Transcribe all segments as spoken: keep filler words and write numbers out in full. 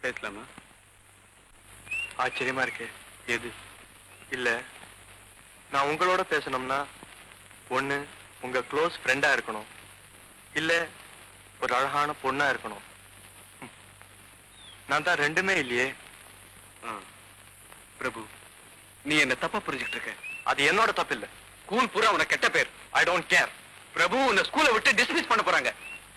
பேசலாமா? ஆச்சரியமா இருக்கு. எது? இல்ல, நான் உங்களோட பேசணும்னா ஒண்ணு உங்க க்ளோஸ் ஃப்ரெண்டா இருக்கணும், இல்ல ஒரு அழகான பொண்ணா இருக்கணும். ம். நான் தான் ரெண்டுமே இல்லையே. பிரபு, நீ என்ன தப்பா புரிஞ்சுக்கிட்டு இருக்க. அது என்னோட தப்பு இல்ல. ஸ்கூல் பூரா உனக்கு கெட்ட பேர். I don't care. பிரபு, உன்னை ஸ்கூலை விட்டு டிஸ்மிஸ் பண்ண போறாங்க.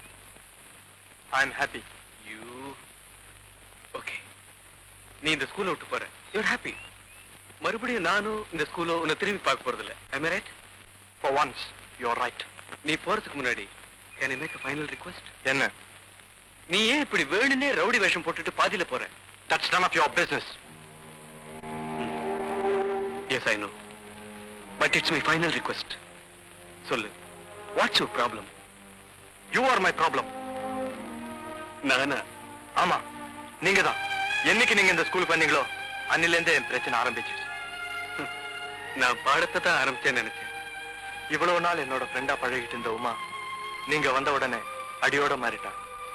ஐ அம் ஹாப்பி. யூ ஓகே, நீ இந்த ஸ்கூலை விட்டு போற. Your happy. மறுபடியும் நானும் இந்த ஸ்கூலோ உன்னை திரும்பி பார்க்க போறது இல்ல. ஐ right? For once you are right. நீ போறதுக்கு முன்னாடி can I make a final request? என்ன? நீ ஏன் இப்படி வேணுனே ரவுடி வேஷம் போட்டுட்டு பாதியில போற? That's none of your business. S I know, but it's my final request. சொல்லு, what's your problem? You are my problem. நானா? ஆமா, நீங்க தான். என்னைக்கு நீங்க இந்த ஸ்கூலுக்கு வந்தீங்களோ அன்னில இருந்தே என் பிரச்சனை ஆரம்பிச்சிருச்சு. நான் பாடத்தை தான் ஆரம்பிச்சேன்னு நினைச்சேன். இவ்வளவு நாள் என்னோட ஃப்ரெண்டா பழகிட்டு இருந்த உமா நீங்க வந்த உடனே அடியோட மாறிட்டா.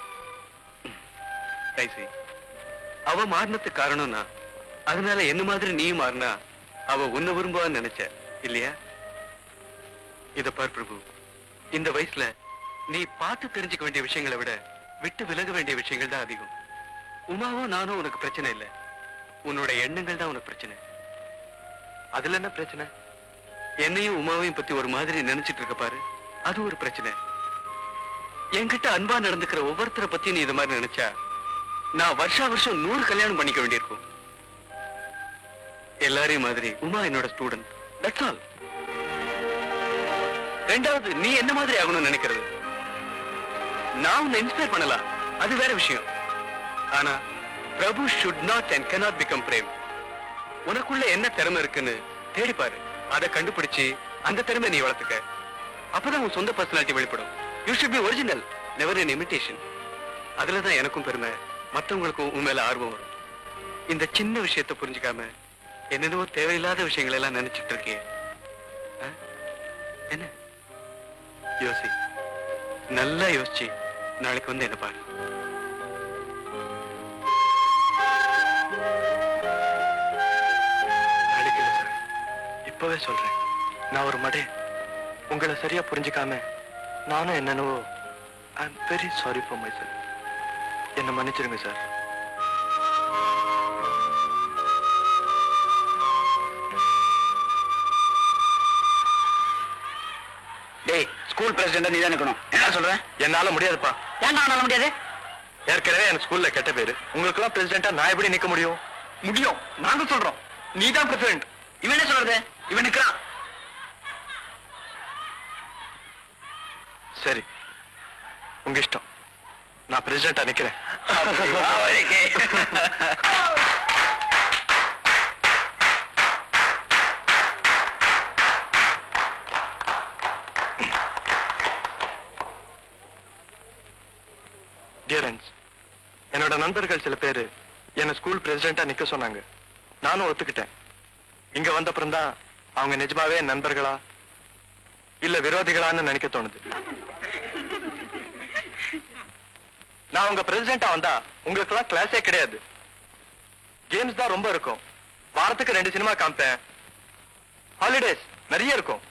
ஐசி, அவ மாறினதுக்கு காரணம் நான். அதனால என்ன மாதிரி நீயும் மாறினா அவ உன்னை விரும்புவான்னு நினைச்ச இல்லையா? இத பார் பிரபு, இந்த வயசுல நீ பார்த்து தெரிஞ்சுக்க வேண்டிய விஷயங்களை விட விட்டு விலக வேண்டிய விஷயங்கள் தான் அதிகம். உமாவும் நானும் உனக்கு பிரச்சனை இல்லை, உன்னோட எண்ணங்கள் தான் உனக்கு பிரச்சனை. அதுல என்ன பிரச்சனை? என்னையும் உமாவையும் பத்தி ஒரு மாதிரி நினைச்சிட்டு இருக்க பாரு, அது ஒரு பிரச்சனை. என்கிட்ட அன்பா நடந்துக்கிற ஒவ்வொருத்தரை பத்தி நீ இது மாதிரி நினைச்சா நான் வருஷா வருஷம் நூறு கல்யாணம் பண்ணிக்க வேண்டியிருக்கும். எல்லாரையும் மாதிரி உமா என்னோட ஸ்டூடெண்ட், தட்ஸ் ஆல். ரெண்டாவது, நீ என்ன மாதிரி ஆகணும்னு நினைக்கிறது. நான் உன்னை இன்ஸ்பயர் பண்ணலாம், அது வேற விஷயம். ஆனா பிரபு should not and cannot become frame. உனக்குள்ள என்ன திறமை இருக்குன்னு தேடி பாரு, அதை கண்டுபிடிச்சு அந்த திறமை நீ வளர்த்துக்க. அப்பதான் உன் சொந்த பர்சனாலிட்டி வெளிப்படும். You should be original, never an imitation. அதுலதான் எனக்கும் பெருமை, மற்றவங்களுக்கும் உன் மேல ஆர்வம் வரும். இந்த சின்ன விஷயத்தை புரிஞ்சுக்காம என்னென்னவோ தேவையில்லாத விஷயங்கள் எல்லாம் நினைச்சிட்டு இருக்கே. என்ன யோசி, நல்லா யோசிச்சு நாளைக்கு வந்து என்ன பாரு. நாளைக்கு இல்ல சார், இப்பவே சொல்றேன். நான் ஒரு மடே, உங்களை சரியா புரிஞ்சுக்காம நானும் என்னென்னவோ. I am very sorry for my self. என்ன மன்னிச்சிருங்க சார். டேய், ஸ்கூல் பிரசிடென்ட் நீ தான் இருக்கணும். என்ன சொல்ற? என்னால முடியாதுப்பா. ஏன் நான் முடியாது? ஏற்கனவே எனக்கு ஸ்கூல்ல கெட்ட பேரு. உங்களுக்கு எல்லாம் பிரசிடென்டா நான் எப்படி நிக்க முடியும்? முடியும், நாங்க சொல்றோம். நீ தான் பிரசிடென்ட். இவன் என்ன சொல்றது? இவன் நிக்கிறான். சரி, உங்க இஷ்டம். நான் பிரசிடென்டா நிக்கிறேன். என்னோட நண்பர்கள் சில பேரு என்ன ஸ்கூல் பிரசிடென்டா நிக்க சொன்னாங்க. நானும் ஒத்துக்கிட்டேன். இங்க வந்தப்புறம் தான் அவங்க நிஜமாவே நண்பர்களா இல்ல விரோதிகளான்னு நினைக்க தோணுது. நான் உங்க பிரசிடென்டா வந்தா உங்களுக்கு எல்லாம் கிளாஸே கிடையாது. கேம்ஸ் தான் ரொம்ப இருக்கும். வாரத்துக்கு ரெண்டு சினிமா காமிப்பேன். ஹாலிடேஸ் நிறைய இருக்கும்.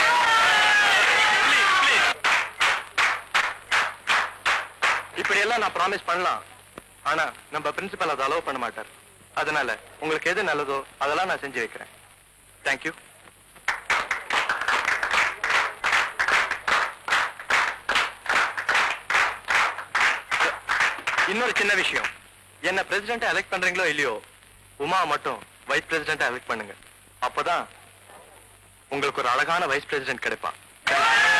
இப்படி எல்லாம் நான் ப்ராமிஸ் பண்ணலாம். ஆனா நம்ம பிரின்சிபல் அதை அலோவ் பண்ண மாட்டார். அதனால உங்களுக்கு எது நல்லதோ அதெல்லாம் நான் செஞ்சு வைக்கிறேன். தேங்க்யூ. இன்னொரு சின்ன விஷயம், என்ன பிரசிடென்ட்டா எலெக்ட் பண்றீங்களோ இல்லையோ, உமா மட்டும் வைஸ் பிரசிடென்ட்டா எலெக்ட் பண்ணுங்க. அப்பதான் உங்களுக்கு ஒரு அழகான வைஸ் பிரசிடென்ட் கிடைப்பான்.